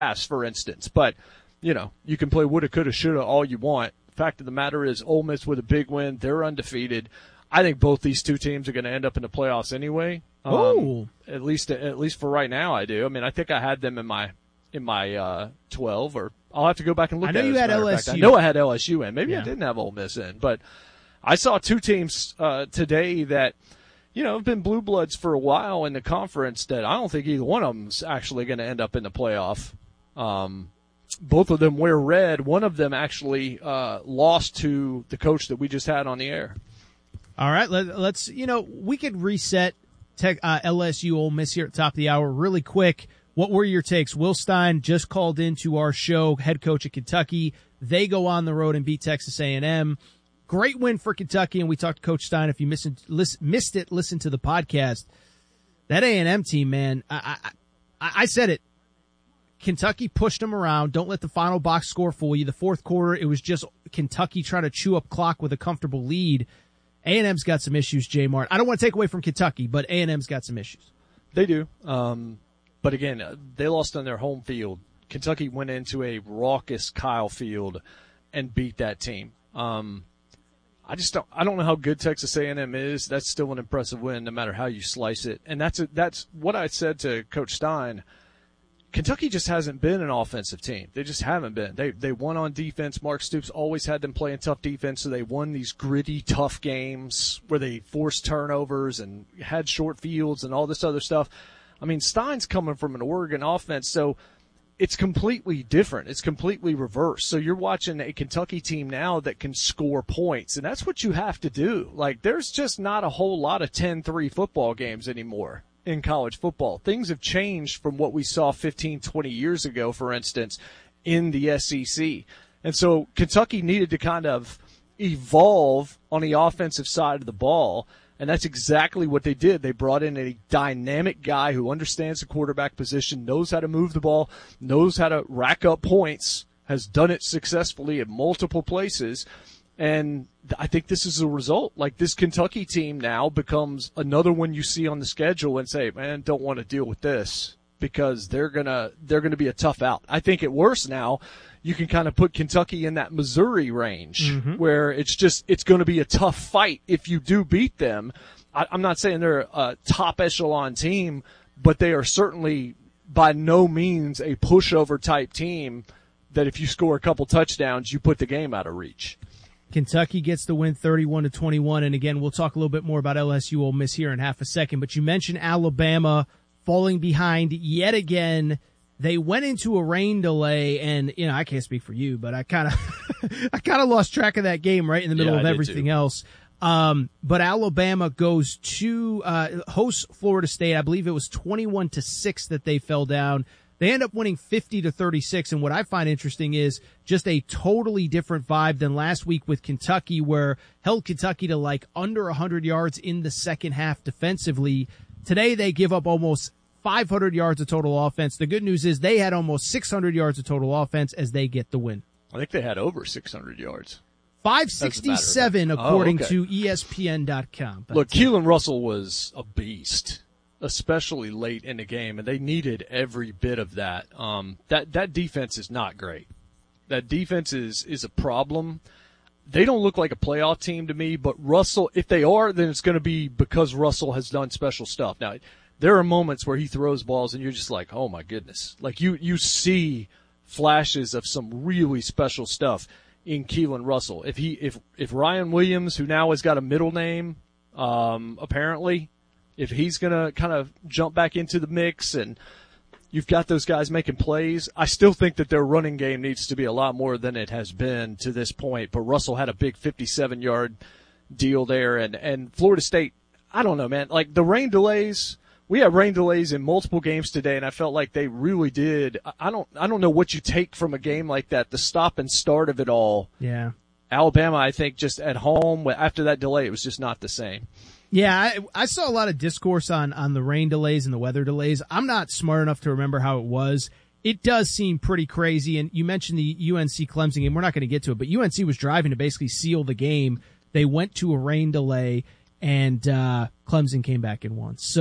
pass, for instance. But, you can play woulda, coulda, shoulda all you want. Fact of the matter is Ole Miss with a big win. They're undefeated. I think both these two teams are going to end up in the playoffs anyway. At least for right now, I do. I mean, I think I had them in my 12, or I'll have to go back and look at it. I know you had LSU. I know I had LSU in. Maybe I didn't have Ole Miss in, but I saw two teams today that have been blue bloods for a while in the conference that I don't think either one of them's actually going to end up in the playoff. Both of them wear red. One of them actually lost to the coach that we just had on the air. All right, let's we could reset LSU Ole Miss here at the top of the hour really quick. What were your takes? Will Stein just called into our show, head coach at Kentucky. They go on the road and beat Texas A&M. Great win for Kentucky, and we talked to Coach Stein. If you missed it, listen to the podcast. That A&M team, man, I said it. Kentucky pushed them around. Don't let the final box score fool you. The fourth quarter, it was just Kentucky trying to chew up clock with a comfortable lead. A&M's got some issues, J. Mart. I don't want to take away from Kentucky, but A&M's got some issues. They do. But again, they lost on their home field. Kentucky went into a raucous Kyle Field and beat that team. I don't know how good Texas A&M is. That's still an impressive win no matter how you slice it. And that's what I said to Coach Stein. Kentucky just hasn't been an offensive team. They just haven't been. They won on defense. Mark Stoops always had them playing tough defense, so they won these gritty, tough games where they forced turnovers and had short fields and all this other stuff. I mean, Stein's coming from an Oregon offense, so it's completely different. It's completely reversed. So you're watching a Kentucky team now that can score points, and that's what you have to do. Like, there's just not a whole lot of 10-3 football games anymore in college football. Things have changed from what we saw 15, 20 years ago, for instance, in the SEC. And so Kentucky needed to kind of evolve on the offensive side of the ball, and that's exactly what they did. They brought in a dynamic guy who understands the quarterback position, knows how to move the ball, knows how to rack up points, has done it successfully at multiple places. And I think this is a result. Like, this Kentucky team now becomes another one you see on the schedule and say, man, don't want to deal with this because they're gonna be a tough out. I think at worst now, you can kind of put Kentucky in that Missouri range where it's going to be a tough fight if you do beat them. I'm not saying they're a top echelon team, but they are certainly by no means a pushover type team that if you score a couple touchdowns, you put the game out of reach. Kentucky gets the win 31-21. And again, we'll talk a little bit more about LSU Ole Miss here in half a second, but you mentioned Alabama falling behind yet again. They went into a rain delay, and I can't speak for you, but I kind of lost track of that game right in the middle of everything else. But Alabama goes to hosts Florida State. I believe it was 21-6 that they fell down. They end up winning 50-36, and what I find interesting is just a totally different vibe than last week with Kentucky, where held Kentucky to like under 100 yards in the second half defensively. Today they give up almost 500 yards of total offense. The good news is they had almost 600 yards of total offense as they get the win. I think they had over 600 yards. 567 according to ESPN.com. Look, Keelan Russell was a beast, especially late in the game, and they needed every bit of that. That defense is not great. That defense is a problem. They don't look like a playoff team to me, but Russell, if they are, then it's going to be because Russell has done special stuff. Now, there are moments where he throws balls and you're just like, oh my goodness. Like you see flashes of some really special stuff in Keelan Russell. If Ryan Williams, who now has got a middle name, apparently, if he's going to kind of jump back into the mix and you've got those guys making plays, I still think that their running game needs to be a lot more than it has been to this point. But Russell had a big 57-yard deal there. And Florida State, I don't know, man. Like the rain delays, we had rain delays in multiple games today, and I felt like they really did. I don't know what you take from a game like that, the stop and start of it all. Yeah. Alabama, I think, just at home, after that delay, it was just not the same. Yeah, I saw a lot of discourse on the rain delays and the weather delays. I'm not smart enough to remember how it was. It does seem pretty crazy, and you mentioned the UNC Clemson game. We're not going to get to it, but UNC was driving to basically seal the game. They went to a rain delay, and Clemson came back and won. So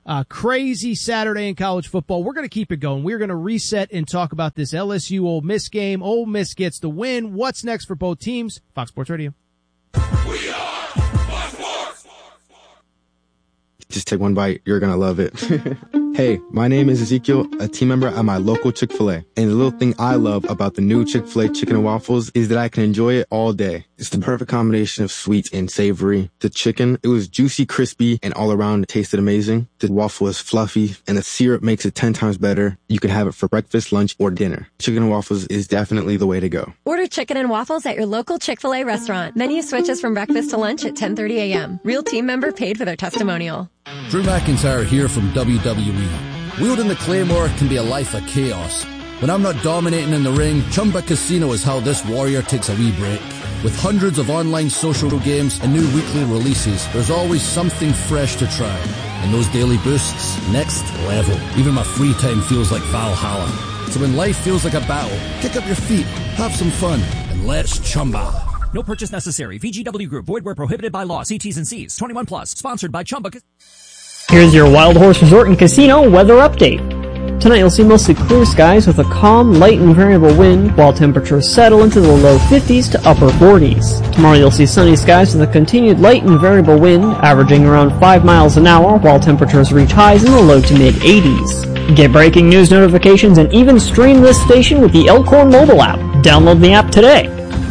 Crazy Saturday in college football. We're going to keep it going. We're going to reset and talk about this LSU Ole Miss game. Ole Miss gets the win. What's next for both teams? Fox Sports Radio. We are Fox Sports. Just take one bite. You're going to love it. Hey, my name is Ezekiel, a team member at my local Chick-fil-A. And the little thing I love about the new Chick-fil-A chicken and waffles is that I can enjoy it all day. It's the perfect combination of sweet and savory. The chicken, it was juicy, crispy, and all around it tasted amazing. The waffle is fluffy, and the syrup makes it 10 times better. You can have it for breakfast, lunch, or dinner. Chicken and waffles is definitely the way to go. Order chicken and waffles at your local Chick-fil-A restaurant. Menu switches from breakfast to lunch at 10:30 a.m. Real team member paid for their testimonial. Drew McIntyre here from WWE. Wielding the Claymore can be a life of chaos. When I'm not dominating in the ring, Chumba Casino is how this warrior takes a wee break. With hundreds of online social games and new weekly releases, there's always something fresh to try. And those daily boosts, next level. Even my free time feels like Valhalla. So when life feels like a battle, kick up your feet, have some fun, and let's Chumba. No purchase necessary. VGW Group. Void where prohibited by law. See T's and C's. 21 plus. Sponsored by Chumba. Here's your Wild Horse Resort and Casino weather update. Tonight you'll see mostly clear skies with a calm, light and variable wind, while temperatures settle into the low 50s to upper 40s. Tomorrow you'll see sunny skies with a continued light and variable wind, averaging around 5 miles an hour, while temperatures reach highs in the low to mid 80s. Get breaking news notifications and even stream this station with the Elkhorn mobile app. Download the app today.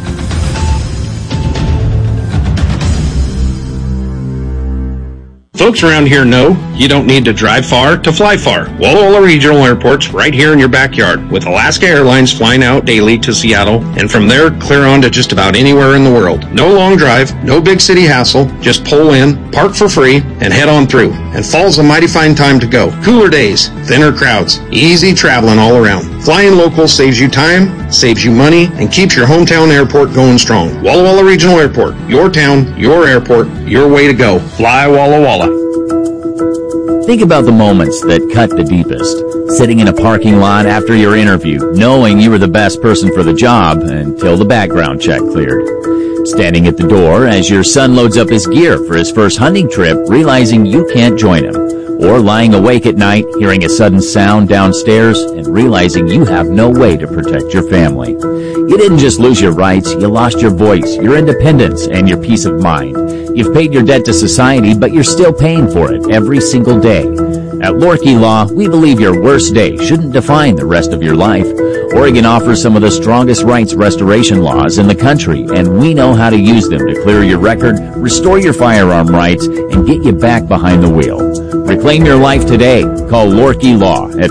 Folks around here know you don't need to drive far to fly far. Walla Walla Regional Airport's right here in your backyard, with Alaska Airlines flying out daily to Seattle, and from there clear on to just about anywhere in the world. No long drive, no big city hassle, just pull in, park for free, and head on through. And fall's a mighty fine time to go. Cooler days, thinner crowds, easy traveling all around. Flying local saves you time, saves you money, and keeps your hometown airport going strong. Walla Walla Regional Airport, your town, your airport, your way to go. Fly Walla Walla. Think about the moments that cut the deepest. Sitting in a parking lot after your interview, knowing you were the best person for the job until the background check cleared. Standing at the door as your son loads up his gear for his first hunting trip, realizing you can't join him. Or lying awake at night, hearing a sudden sound downstairs and realizing you have no way to protect your family. You didn't just lose your rights, you lost your voice, your independence, and your peace of mind. You've paid your debt to society, but you're still paying for it every single day. At Lorkey Law, we believe your worst day shouldn't define the rest of your life. Oregon offers some of the strongest rights restoration laws in the country, and we know how to use them to clear your record, restore your firearm rights, and get you back behind the wheel. Reclaim your life today. Call Lorkey Law at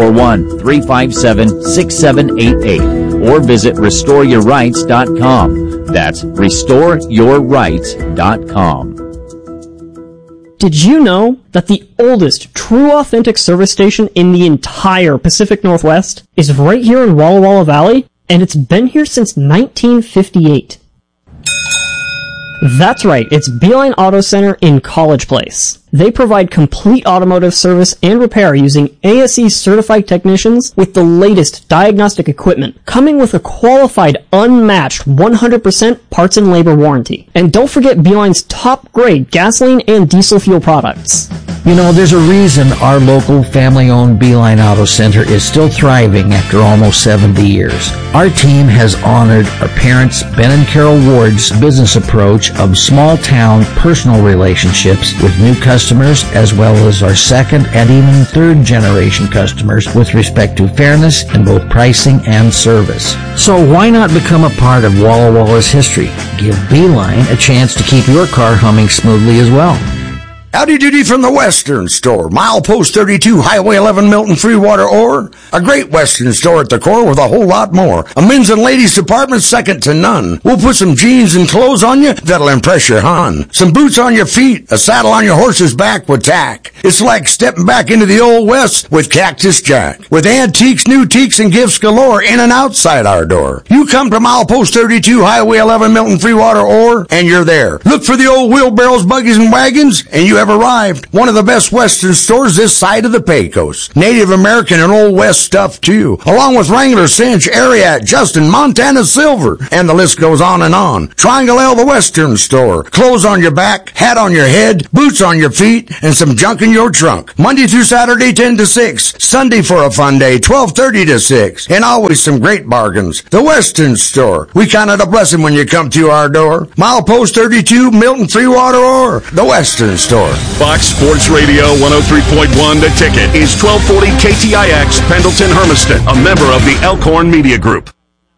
541-357-6788 or visit RestoreYourRights.com. That's RestoreYourRights.com. Did you know that the oldest true authentic service station in the entire Pacific Northwest is right here in Walla Walla Valley? And it's been here since 1958. That's right, it's Beeline Auto Center in College Place. They provide complete automotive service and repair using ASE certified technicians with the latest diagnostic equipment, coming with a qualified, unmatched 100% parts and labor warranty. And don't forget Beeline's top grade gasoline and diesel fuel products. You know, there's a reason our local family-owned Beeline Auto Center is still thriving after almost 70 years. Our team has honored our parents, Ben and Carol Ward's business approach of small-town personal relationships with new customers, as well as our second and even third-generation customers with respect to fairness in both pricing and service. So why not become a part of Walla Walla's history? Give Beeline a chance to keep your car humming smoothly as well. Howdy doody from the Western Store. Milepost 32, Highway 11, Milton, Freewater, Ore. A great Western store at the core with a whole lot more. A men's and ladies department second to none. We'll put some jeans and clothes on you that'll impress your hon. Some boots on your feet, a saddle on your horse's back with tack. It's like stepping back into the Old West with Cactus Jack. With antiques, new teaks, and gifts galore in and outside our door. You come to Milepost 32, Highway 11, Milton, Freewater, Ore, and you're there. Look for the old wheelbarrows, buggies, and wagons, and you ever have arrived. One of the best Western stores this side of the Pecos. Native American and Old West stuff too, along with Wrangler, Cinch, Ariat, Justin, Montana Silver, and the list goes on and on. Triangle L, the Western store. Clothes on your back, hat on your head, boots on your feet, and some junk in your trunk. Monday through Saturday, 10 to 6. Sunday for a fun day, 12:30 to 6. And always some great bargains. The Western store. We count it a blessing when you come through our door. Milepost 32, Milton, Freewater, or the Western store. Fox Sports Radio 103.1 The Ticket is 1240 KTIX, Pendleton, Hermiston, a member of the Elkhorn Media Group.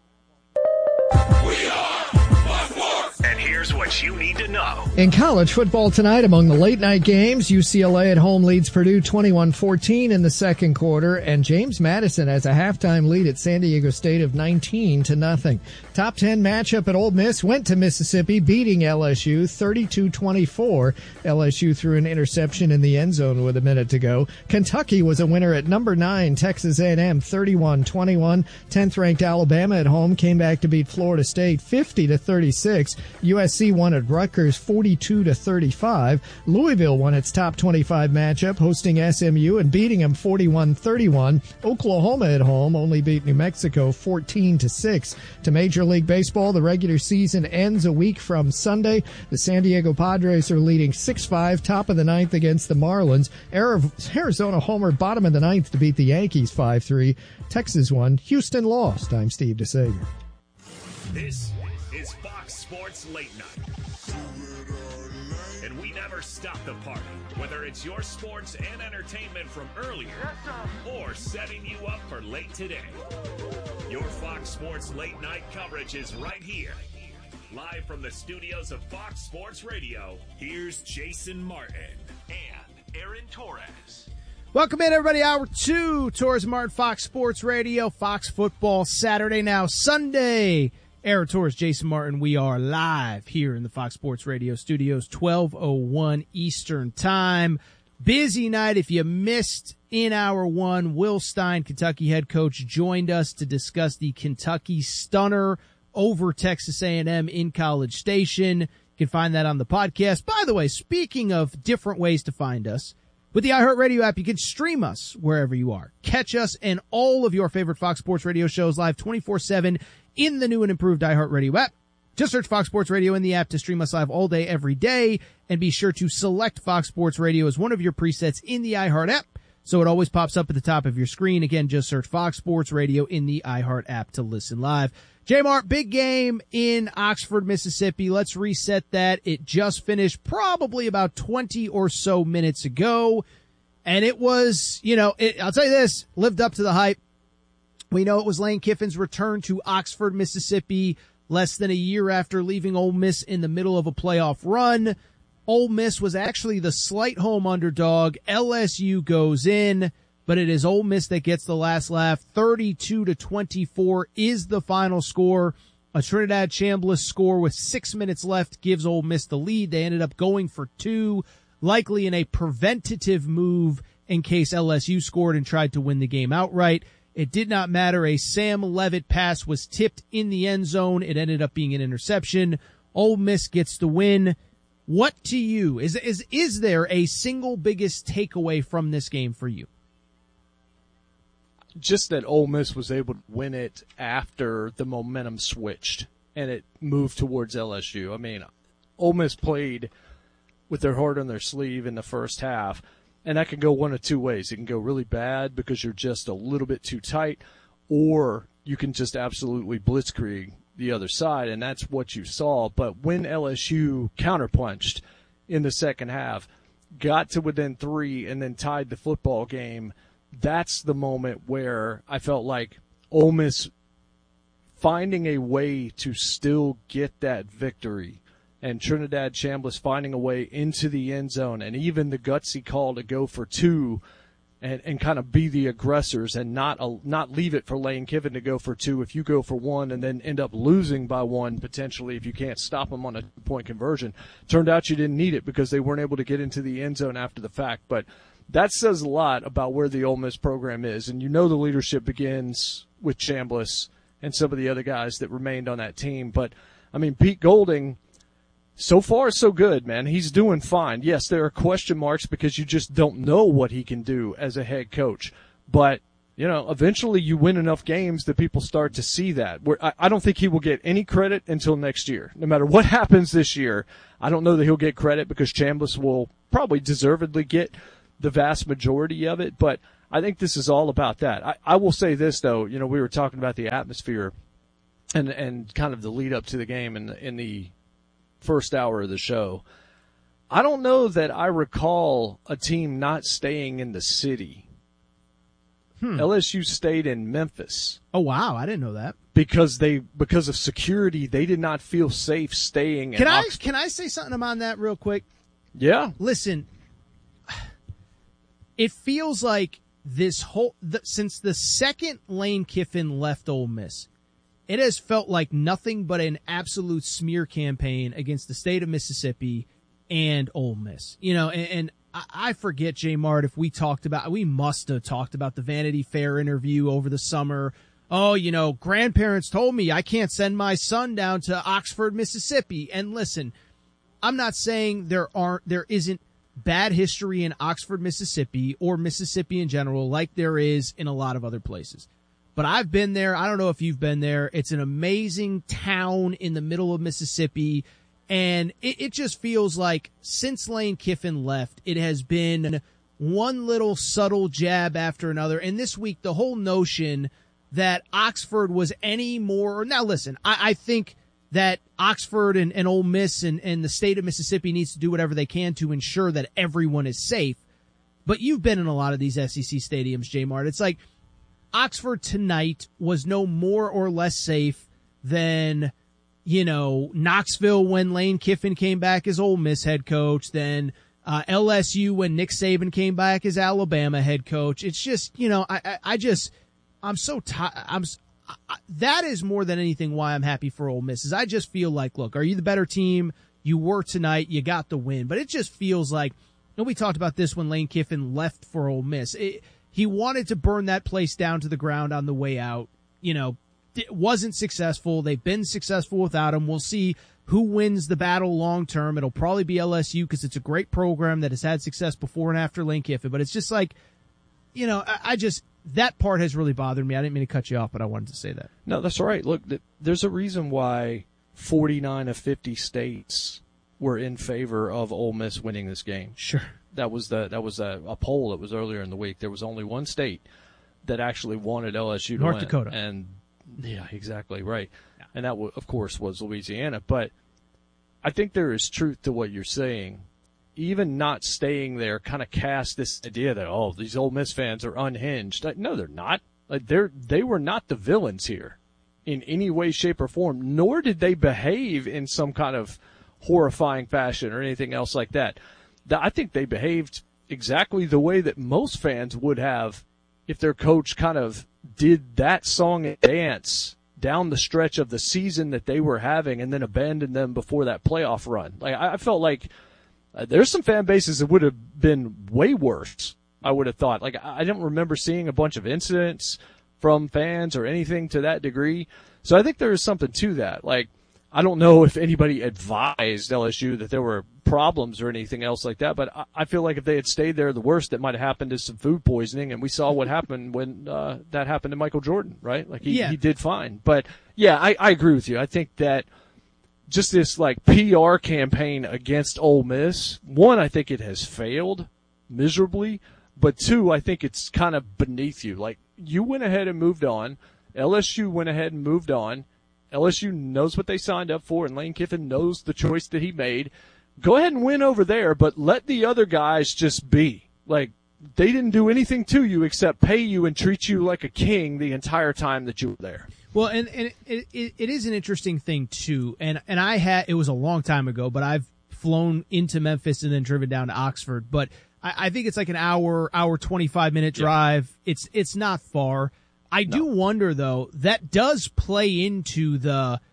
And here's what you need to know. In college football tonight, among the late-night games, UCLA at home leads Purdue 21-14 in the second quarter, and James Madison has a halftime lead at San Diego State of 19-0. Top 10 matchup at Ole Miss went to Mississippi, beating LSU 32-24. LSU threw an interception in the end zone with a minute to go. Kentucky was a winner at number 9, Texas A&M 31-21. 10th-ranked Alabama at home came back to beat Florida State 50-36. USC won at Rutgers 42-35. Louisville won its top 25 matchup, hosting SMU and beating them 41-31. Oklahoma at home only beat New Mexico 14-6. To Major League Baseball, the regular season ends a week from Sunday. The San Diego Padres are leading 6-5, top of the ninth against the Marlins. Arizona homer bottom of the ninth to beat the Yankees 5-3. Texas won. Houston lost. I'm Steve DeSager. This is Fox Sports Late Night. And we never stop the party, whether it's your sports and entertainment from earlier or setting you up for late today. Your Fox Sports Late Night coverage is right here. Live from the studios of Fox Sports Radio, here's Jason Martin and Aaron Torres. Welcome in, everybody. Hour 2, Torres Martin, Fox Sports Radio, Fox Football Saturday, now Sunday. Aaron Torres, Jason Martin, we are live here in the Fox Sports Radio studios, 12:01 Eastern Time. Busy night. If you missed in hour 1, Will Stein, Kentucky head coach, joined us to discuss the Kentucky stunner over Texas A&M in College Station. You can find that on the podcast. By the way, speaking of different ways to find us, with the iHeartRadio app, you can stream us wherever you are. Catch us and all of your favorite Fox Sports Radio shows live 24/7 in the new and improved iHeartRadio app. Just search Fox Sports Radio in the app to stream us live all day, every day. And be sure to select Fox Sports Radio as one of your presets in the iHeart app, so it always pops up at the top of your screen. Again, just search Fox Sports Radio in the iHeart app to listen live. J-Mart, big game in Oxford, Mississippi. Let's reset that. It just finished probably about 20 or so minutes ago. And it was, I'll tell you this, lived up to the hype. We know it was Lane Kiffin's return to Oxford, Mississippi, less than a year after leaving Ole Miss in the middle of a playoff run. Ole Miss was actually the slight home underdog. LSU goes in, but it is Ole Miss that gets the last laugh. 32-24 is the final score. A Trinidad Chambliss score with 6 minutes left gives Ole Miss the lead. They ended up going for 2, likely in a preventative move in case LSU scored and tried to win the game outright. It did not matter. A Sam Levitt pass was tipped in the end zone. It ended up being an interception. Ole Miss gets the win. What to you? Is there a single biggest takeaway from this game for you? Just that Ole Miss was able to win it after the momentum switched and it moved towards LSU. I mean, Ole Miss played with their heart on their sleeve in the first half. And that can go one of two ways. It can go really bad because you're just a little bit too tight, or you can just absolutely blitzkrieg the other side, and that's what you saw. But when LSU counterpunched in the second half, got to within 3, and then tied the football game, that's the moment where I felt like Ole Miss finding a way to still get that victory, and Trinidad Chambliss finding a way into the end zone, and even the gutsy call to go for 2 and kind of be the aggressors and not leave it for Lane Kiffin to go for 2 if you go for 1 and then end up losing by 1 potentially if you can't stop them on a point conversion. Turned out you didn't need it because they weren't able to get into the end zone after the fact. But that says a lot about where the Ole Miss program is. And you know the leadership begins with Chambliss and some of the other guys that remained on that team. But, I mean, Pete Golding – so far, so good, man. He's doing fine. Yes, there are question marks because you just don't know what he can do as a head coach. But, eventually you win enough games that people start to see that. I don't think he will get any credit until next year. No matter what happens this year, I don't know that he'll get credit because Chambliss will probably deservedly get the vast majority of it. But I think this is all about that. I will say this, though. We were talking about the atmosphere and kind of the lead up to the game in the first hour of the show. I don't know that I recall a team not staying in the city. LSU stayed in Memphis. Oh wow, I didn't know that. Because of security, they did not feel safe staying in Oxford. Can I say something on that real quick? Yeah. Listen, it feels like since the second Lane Kiffin left Ole Miss, it has felt like nothing but an absolute smear campaign against the state of Mississippi and Ole Miss. And I forget, J. Mart, if we must have talked about the Vanity Fair interview over the summer. Oh, grandparents told me I can't send my son down to Oxford, Mississippi. And listen, I'm not saying there isn't bad history in Oxford, Mississippi, or Mississippi in general, like there is in a lot of other places. But I've been there. I don't know if you've been there. It's an amazing town in the middle of Mississippi. And it just feels like since Lane Kiffin left, it has been one little subtle jab after another. And this week, the whole notion that Oxford was any more. Now, listen, I think that Oxford and Ole Miss and the state of Mississippi needs to do whatever they can to ensure that everyone is safe. But you've been in a lot of these SEC stadiums, J. Mart. It's like Oxford tonight was no more or less safe than Knoxville when Lane Kiffin came back as Ole Miss head coach, then LSU when Nick Saban came back as Alabama head coach. It's just, I'm so tired. That is more than anything why I'm happy for Ole Miss is I just feel like, look, are you the better team? You were tonight. You got the win. But it just feels like, we talked about this when Lane Kiffin left for Ole Miss. He wanted to burn that place down to the ground on the way out. It wasn't successful. They've been successful without him. We'll see who wins the battle long term. It'll probably be LSU because it's a great program that has had success before and after Lane Kiffin. But it's just like, that part has really bothered me. I didn't mean to cut you off, but I wanted to say that. No, that's all right. Look, there's a reason why 49 of 50 states were in favor of Ole Miss winning this game. Sure. That was a poll that was earlier in the week. There was only one state that actually wanted LSU to win. North Dakota. And yeah, exactly right. Yeah. And that, of course, was Louisiana. But I think there is truth to what you're saying. Even not staying there kind of cast this idea that, these Ole Miss fans are unhinged. No, they're not. They were not the villains here in any way, shape, or form, nor did they behave in some kind of horrifying fashion or anything else like that. I think they behaved exactly the way that most fans would have if their coach kind of did that song and dance down the stretch of the season that they were having and then abandoned them before that playoff run. I felt like there's some fan bases that would have been way worse, I would have thought. I don't remember seeing a bunch of incidents from fans or anything to that degree. So I think there is something to that. I don't know if anybody advised LSU that there were problems or anything else like that, but I feel like if they had stayed there, the worst that might have happened is some food poisoning, and we saw what happened when that happened to Michael Jordan, right? He did fine. But, yeah, I agree with you. I think that just this, PR campaign against Ole Miss, one, I think it has failed miserably, but two, I think it's kind of beneath you. You went ahead and moved on. LSU went ahead and moved on. LSU knows what they signed up for, and Lane Kiffin knows the choice that he made. Go ahead and win over there, but let the other guys just be. They didn't do anything to you except pay you and treat you like a king the entire time that you were there. Well, and it is an interesting thing, too. And it was a long time ago, but I've flown into Memphis and then driven down to Oxford. But I think it's like an hour 25-minute drive. Yeah. It's not far. I do wonder, though, that does play into the,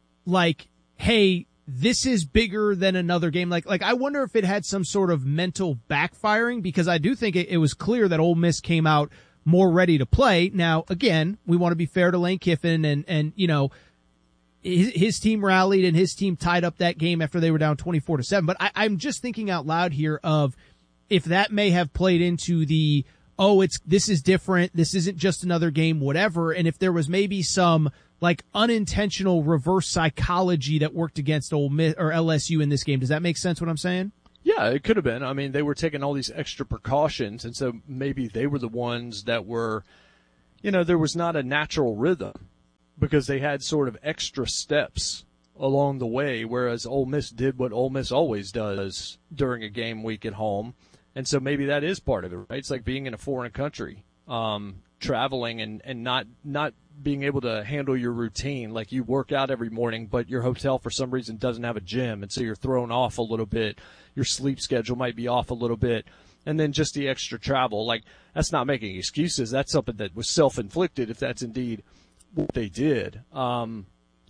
hey, this is bigger than another game. I wonder if it had some sort of mental backfiring, because I do think it was clear that Ole Miss came out more ready to play. Now, again, we want to be fair to Lane Kiffin, and his team rallied and his team tied up that game after they were down 24-7. But I'm just thinking out loud here of if that may have played into the, this is different, this isn't just another game, whatever. And if there was maybe some like unintentional reverse psychology that worked against Ole Miss or LSU in this game. Does that make sense what I'm saying? Yeah, it could have been. I mean, they were taking all these extra precautions, and so maybe they were the ones that were, there was not a natural rhythm because they had sort of extra steps along the way, whereas Ole Miss did what Ole Miss always does during a game week at home. And so maybe that is part of it, right? It's like being in a foreign country, traveling and not being able to handle your routine. Like you work out every morning, but your hotel for some reason doesn't have a gym, and so you're thrown off a little bit. Your sleep schedule might be off a little bit. And then just the extra travel. Like, that's not making excuses. That's something that was self-inflicted if that's indeed what they did. I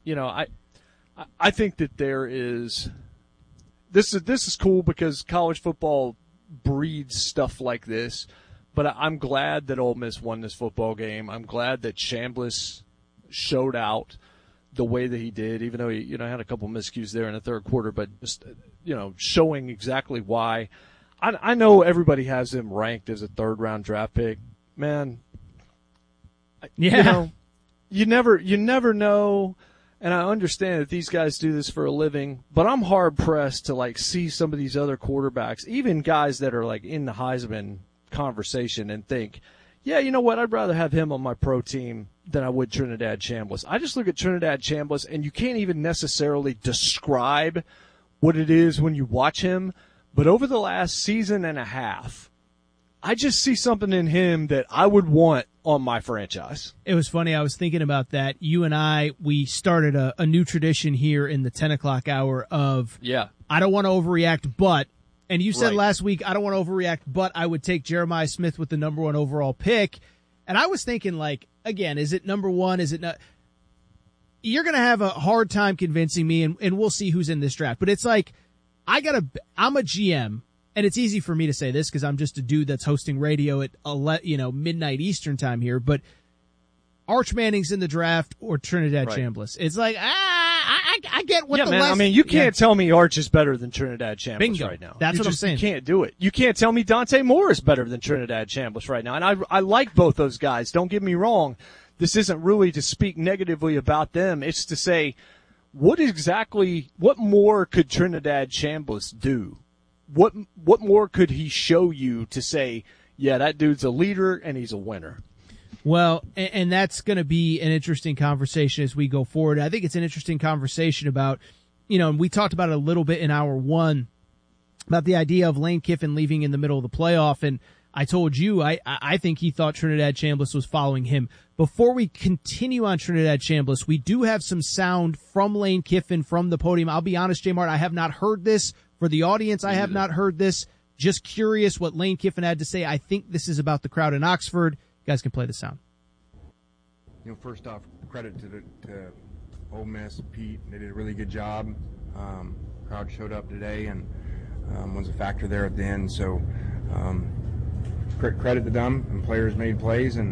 think that there is – this is cool because college football breeds stuff like this. But I'm glad that Ole Miss won this football game. I'm glad that Chambliss showed out the way that he did, even though he had a couple miscues there in the third quarter. But just showing exactly why. I know everybody has him ranked as a third-round draft pick. Man, yeah, you never know. And I understand that these guys do this for a living, but I'm hard pressed to see some of these other quarterbacks, even guys that are in the Heisman conversation, and think, yeah, you know what, I'd rather have him on my pro team than I would Trinidad Chambliss. I just look at Trinidad Chambliss, and you can't even necessarily describe what it is when you watch him, but over the last season and a half, I just see something in him that I would want on my franchise. It was funny. I was thinking about that. You and we started a new tradition here in the 10 o'clock hour of, I don't want to overreact, but, and you said last week, I don't want to overreact, but I would take Jeremiah Smith with the number 1 overall pick. And I was thinking, again, is it number 1? Is it not? You're going to have a hard time convincing me, and we'll see who's in this draft. But it's I'm a GM, and it's easy for me to say this because I'm just a dude that's hosting radio at midnight Eastern time here. But Arch Manning's in the draft or Trinidad Chambliss. It's I get what the man. I mean, you can't tell me Arch is better than Trinidad Chambliss right now. That's what I'm saying. You can't do it. You can't tell me Dante Moore is better than Trinidad Chambliss right now. And I like both those guys. Don't get me wrong. This isn't really to speak negatively about them. It's to say, what more could Trinidad Chambliss do? What more could he show you to say, yeah, that dude's a leader and he's a winner? Well, and that's going to be an interesting conversation as we go forward. I think it's an interesting conversation about, and we talked about it a little bit in hour 1 about the idea of Lane Kiffin leaving in the middle of the playoff. And I told you, I think he thought Trinidad Chambliss was following him. Before we continue on Trinidad Chambliss, we do have some sound from Lane Kiffin from the podium. I'll be honest, J-Mart, I have not heard this. For the audience, I have not heard this. Just curious what Lane Kiffin had to say. I think this is about the crowd in Oxford. You guys can play the sound. First off, credit to Ole Miss, Pete. They did a really good job. Crowd showed up today and was a factor there at the end. So credit to them, and players made plays, and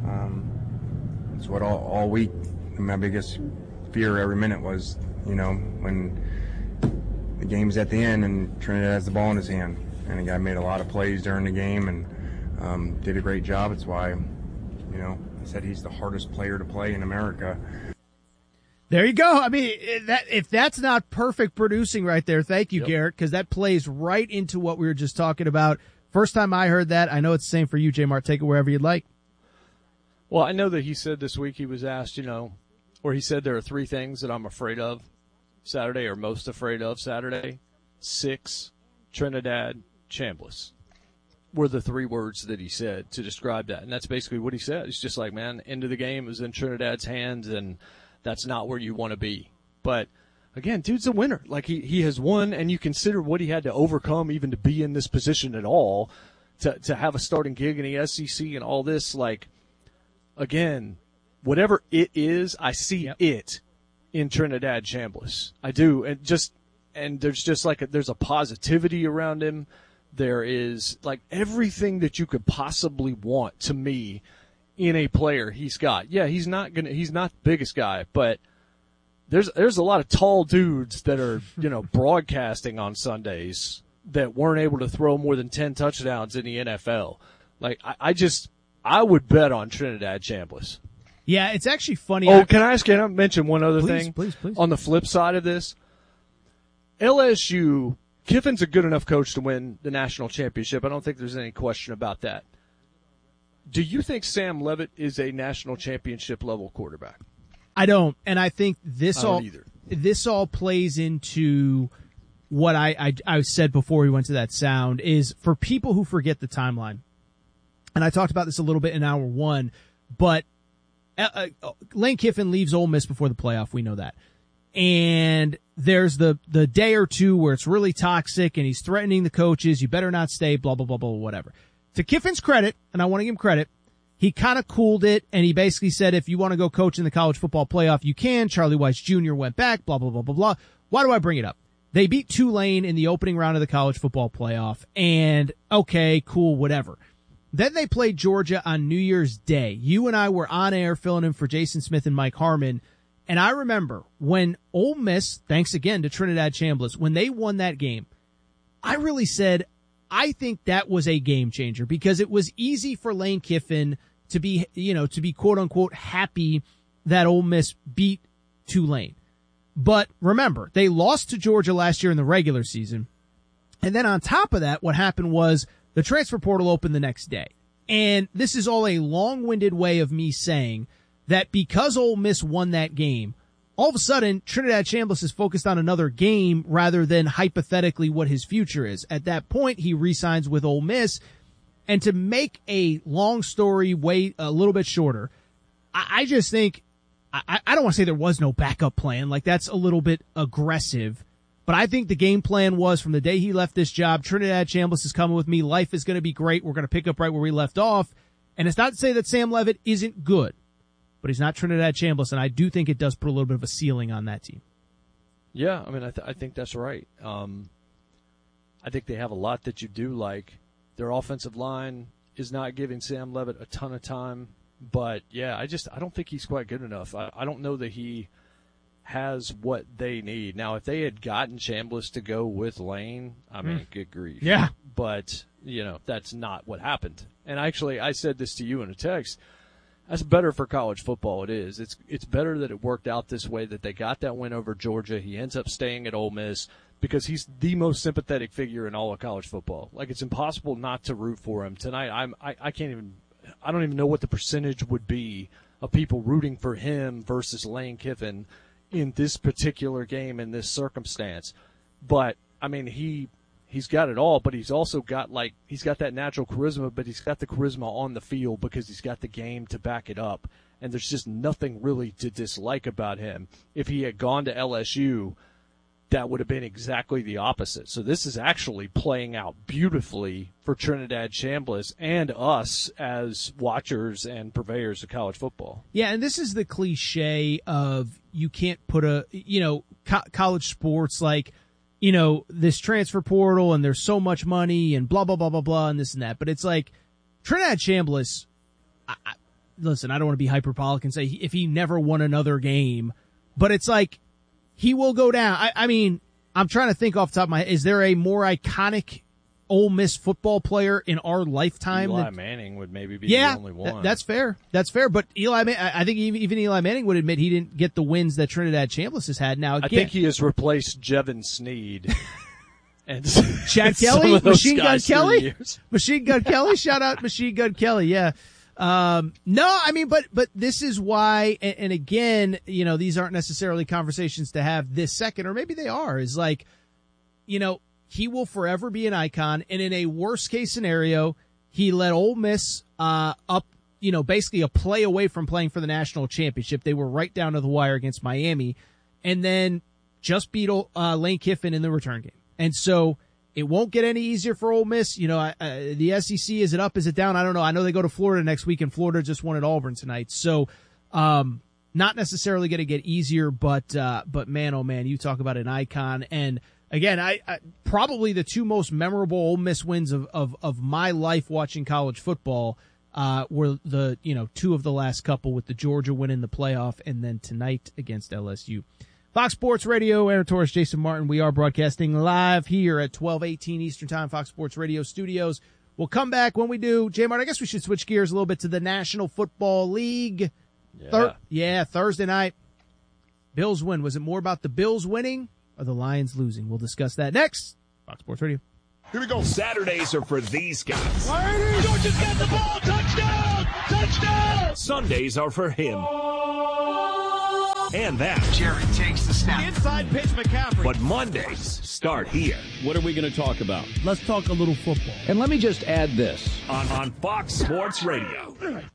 it's what all week my biggest fear every minute was, when the game's at the end and Trinidad has the ball in his hand. And the guy made a lot of plays during the game and did a great job. It's why, I said he's the hardest player to play in America. There you go. I mean, if that's not perfect producing right there, thank you, Garrett, because that plays right into what we were just talking about. First time I heard that, I know it's the same for you, J-Mart. Take it wherever you'd like. Well, I know that he said this week he was asked, or he said there are 3 things that I'm afraid of Saturday, or most afraid of Saturday. 6, Trinidad Chambliss were the 3 words that he said to describe that. And that's basically what he said. It's just man, end of the game is in Trinidad's hands, and that's not where you want to be. But, again, dude's a winner. He has won, and you consider what he had to overcome even to be in this position at all, to have a starting gig in the SEC and all this. Again, whatever it is, I see it in Trinidad Chambliss. I do. And there's just there's a positivity around him. There is everything that you could possibly want to me in a player he's got. Yeah, he's not the biggest guy, but there's a lot of tall dudes that are, broadcasting on Sundays that weren't able to throw more than 10 touchdowns in the NFL. Like, I would bet on Trinidad Chambliss. Yeah, it's actually funny. Can I mention one other thing? Please. On the flip side of this, LSU, Kiffin's a good enough coach to win the national championship. I don't think there's any question about that. Do you think Sam Leavitt is a national championship level quarterback? I don't, and I think this all plays into what I said before we went to that sound, is for people who forget the timeline, and I talked about this a little bit in hour one, but Lane Kiffin leaves Ole Miss before the playoff. We know that. And there's the day or two where it's really toxic and he's threatening the coaches. You better not stay, blah, blah, blah, blah, whatever. To Kiffin's credit, and I want to give him credit, he kind of cooled it and he basically said, if you want to go coach in the college football playoff, you can. Charlie Weis Jr. went back, blah, blah, blah, blah, blah. Why do I bring it up? They beat Tulane in the opening round of the college football playoff, and okay, cool, whatever. Then they played Georgia on New Year's Day. You and I were on air filling in for Jason Smith and Mike Harmon. And I remember when Ole Miss, thanks again to Trinidad Chambliss, when they won that game, I really said, I think that was a game changer, because it was easy for Lane Kiffin to be quote unquote happy that Ole Miss beat Tulane. But remember, they lost to Georgia last year in the regular season. And then on top of that, what happened was the transfer portal opened the next day. And this is all a long-winded way of me saying that because Ole Miss won that game, all of a sudden Trinidad Chambliss is focused on another game rather than hypothetically what his future is. At that point, he re-signs with Ole Miss. And to make a long story way a little bit shorter, I just think, I don't want to say there was no backup plan. Like, that's a little bit aggressive. But I think the game plan was, from the day he left this job, Trinidad Chambliss is coming with me. Life is going to be great. We're going to pick up right where we left off. And it's not to say that Sam Leavitt isn't good, but he's not Trinidad Chambliss, and I do think it does put a little bit of a ceiling on that team. Yeah, I mean, I think that's right. I think they have a lot that you do like. Their offensive line is not giving Sam Leavitt a ton of time. But, yeah, I don't think he's quite good enough. I don't know that he has what they need. Now, if they had gotten Chambliss to go with Lane, I mean, good grief. Yeah. But, that's not what happened. And actually, I said this to you in a text. That's better for college football. It is. It's better that it worked out this way, that they got that win over Georgia. He ends up staying at Ole Miss because he's the most sympathetic figure in all of college football. Like, it's impossible not to root for him. Tonight, I don't even know what the percentage would be of people rooting for him versus Lane Kiffin in this particular game, in this circumstance. But, I mean, he's got it all, but he's also got, he's got that natural charisma, but he's got the charisma on the field because he's got the game to back it up. And there's just nothing really to dislike about him. If he had gone to LSU, that would have been exactly the opposite. So this is actually playing out beautifully for Trinidad Chambliss and us as watchers and purveyors of college football. Yeah, and this is the cliche of you can't put college sports this transfer portal and there's so much money and blah, blah, blah, blah, blah, and this and that. But it's like Trinidad Chambliss, listen, I don't want to be hyperbolic and say if he never won another game, but it's like, he will go down. I mean, I'm trying to think off the top of my head. Is there a more iconic Ole Miss football player in our lifetime? Eli Manning would maybe be the only one. That's fair. That's fair. But I think even Eli Manning would admit he didn't get the wins that Trinidad Chambliss has had. Now, again, I think he has replaced Jevon Sneed. And Chad Kelly? Machine Gun Kelly? Machine Gun Kelly? Shout out Machine Gun Kelly. Yeah. No, I mean, but this is why, and again, these aren't necessarily conversations to have this second, or maybe they are, is like, he will forever be an icon. And in a worst case scenario, he led Ole Miss, up, basically a play away from playing for the national championship. They were right down to the wire against Miami, and then just beat, Lane Kiffin in the return game. And so, it won't get any easier for Ole Miss. The SEC, is it up? Is it down? I don't know. I know they go to Florida next week, and Florida just won at Auburn tonight. So, not necessarily going to get easier, but man, oh man, you talk about an icon. And again, I probably the two most memorable Ole Miss wins of my life watching college football, were the, two of the last couple, with the Georgia win in the playoff and then tonight against LSU. Fox Sports Radio, Aaron Torres, Jason Martin. We are broadcasting live here at 12:18 Eastern Time, Fox Sports Radio studios. We'll come back when we do. J. Martin, I guess we should switch gears a little bit to the National Football League. Thursday night. Bills win. Was it more about the Bills winning or the Lions losing? We'll discuss that next. Fox Sports Radio. Here we go. Saturdays are for these guys. Georgia's got the ball. Touchdown! Touchdown! Sundays are for him. And that. Jared takes the snap. Inside pitch, McCaffrey. But Mondays start here. What are we going to talk about? Let's talk a little football. And let me just add this. On Fox Sports Radio.